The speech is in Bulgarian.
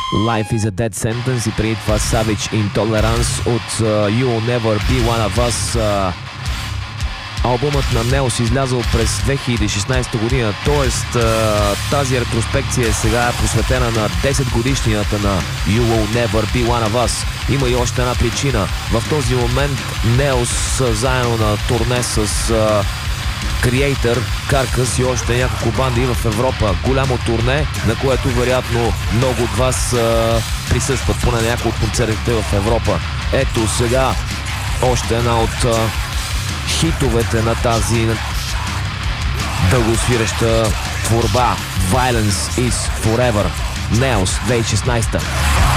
Life is a Dead Sentence и преди това Savage Intolerance от You Will Never Be One of Us. Албумът на Неос излязъл през 2016 година, т.е. тази ретроспекция сега е посветена на 10 годишнината на You Will Never Be One of Us. Има и още една причина. В този момент Неос са заедно на турне с Creator, Carcass и още няколко банди в Европа. Голямо турне, на което вероятно много от вас присъстват, поне някои от концертите в Европа. Ето сега още една от хитовете на тази дългосвиреща творба. Violence is Forever. Neos 2016.